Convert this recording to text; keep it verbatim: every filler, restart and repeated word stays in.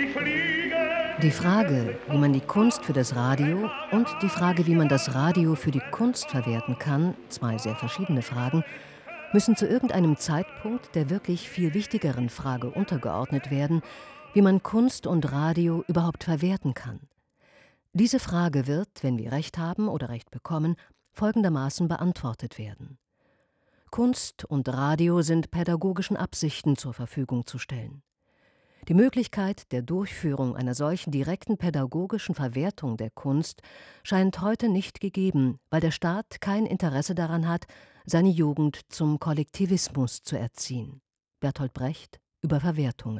Die Frage, wie man die Kunst für das Radio und die Frage, wie man das Radio für die Kunst verwerten kann, zwei sehr verschiedene Fragen, müssen zu irgendeinem Zeitpunkt der wirklich viel wichtigeren Frage untergeordnet werden, wie man Kunst und Radio überhaupt verwerten kann. Diese Frage wird, wenn wir Recht haben oder Recht bekommen, folgendermaßen beantwortet werden. Kunst und Radio sind pädagogischen Absichten zur Verfügung zu stellen. Die Möglichkeit der Durchführung einer solchen direkten pädagogischen Verwertung der Kunst scheint heute nicht gegeben, weil der Staat kein Interesse daran hat, seine Jugend zum Kollektivismus zu erziehen. Bertolt Brecht über Verwertungen.